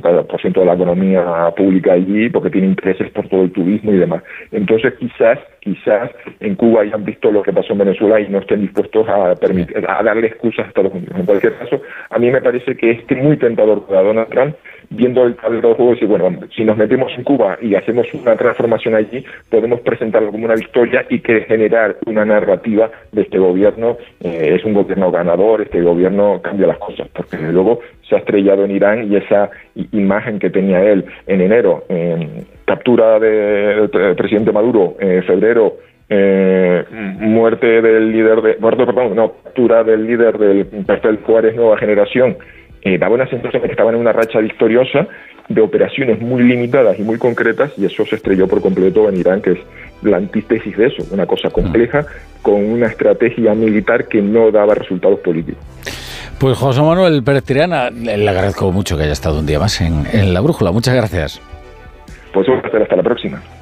90% de la economía pública allí, porque tiene intereses por todo el turismo y demás. Entonces quizás en Cuba hayan visto lo que pasó en Venezuela y no estén dispuestos a darle excusas a Estados Unidos. En cualquier caso, a mí me parece que es muy tentador para Donald Trump, viendo el tablero de juego, decir, bueno, si nos metemos en Cuba y hacemos una transformación allí, podemos presentarlo como una victoria y que generar una narrativa de este gobierno, es un gobierno ganador, este gobierno cambia las cosas, porque desde luego se ha estrellado en Irán y esa imagen que tenía él en enero, captura del presidente Maduro, febrero, captura del líder del cartel Juárez Nueva Generación, daba una sensación de que estaban en una racha victoriosa de operaciones muy limitadas y muy concretas, y eso se estrelló por completo en Irán, que es la antítesis de eso, una cosa compleja con una estrategia militar que no daba resultados políticos. Pues José Manuel Pérez Triana, le agradezco mucho que haya estado un día más en La Brújula. Muchas gracias. Pues hasta la próxima.